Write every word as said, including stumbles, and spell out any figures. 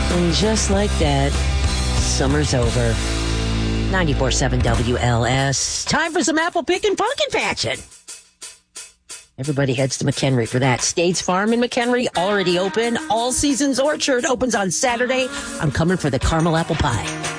And just like that, summer's over. ninety-four point seven W L S. Time for some apple picking, pumpkin patching. Everybody heads to McHenry for that. States Farm in McHenry, already open. All Seasons Orchard opens on Saturday. I'm coming for the caramel apple pie.